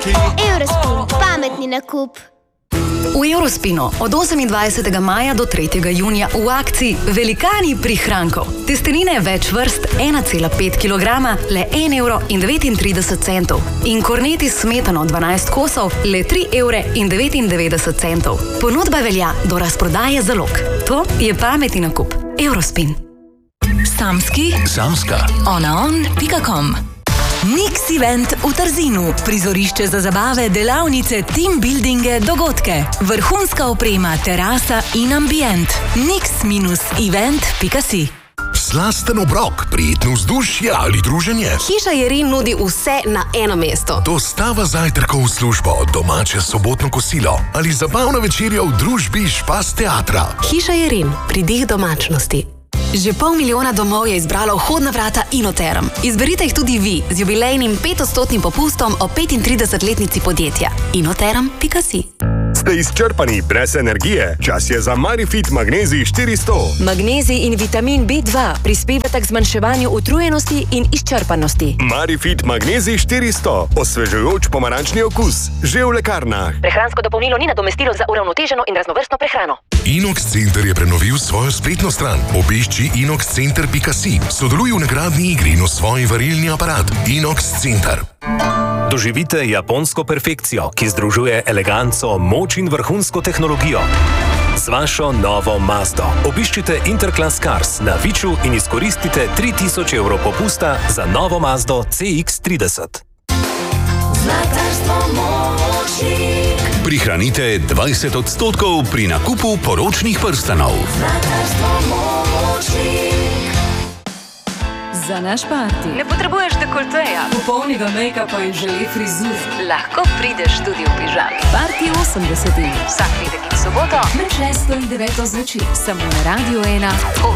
Eurospin, pametni nakup. V Eurospinu od 28. maja do 3. junija v akciji Velikani prihrankov. Testenine več vrst 1,5 kg, le 1,39 €. In korneti s smetano 12 kosov, le 3,99 €. Ponudba velja do razprodaje zalog. To je pametni nakup. Eurospin. Samska. onaon.com. Nix Event v Trzinu. Prizorišče za zabave, delavnice, team buildinge, dogodke. Vrhunska oprema, terasa in ambient. nix-event.si. Slasten obrok, prijetno vzdušje ali druženje. Hiša Jerin nudi vse na eno mesto. Dostava zajtrkov v službo, domače sobotno kosilo ali zabavna večerja v družbi Špas teatra. Hiša Jerin, pridih domačnosti. Že 500 000 domov je izbralo vhodna vrata Inoterm. Izberite jih tudi vi z jubilejnim 5% popustom o 35-letnici podjetja. Inoterm.si. Ste izčrpani brez energije? Čas je za Marifit Magnezij 400. Magnezij in vitamin B2 prispevata k zmanjševanju utrujenosti in izčrpanosti. Marifit Magnezij 400. Osvežujoč pomarančni okus. Že v lekarnah. Prehransko dopolnilo ni nadomestilo za uravnoteženo in raznovrstno prehrano. Inox Center je prenovil svojo spletno stran. Obišči inoxcenter.si. Sodeluj v nagradni igri in osvoji varilni aparat. Inox Center. Doživite japonsko perfekcijo, ki združuje eleganco, moč in vrhunsko tehnologijo. Z vašo novo Mazdo obiščite Interclass Cars na Viču in izkoristite 3000 € popusta za novo Mazdo CX-30. Prihranite 20% pri nakupu poročnih prstanov. Za naš party ne potrebuješ dekolteja, popolnega make-upa in žele frizur. lahko prideš tudi v pižami. Party 80. Vsak petek in soboto med 6 in 9 zvečer, samo na Radio 1.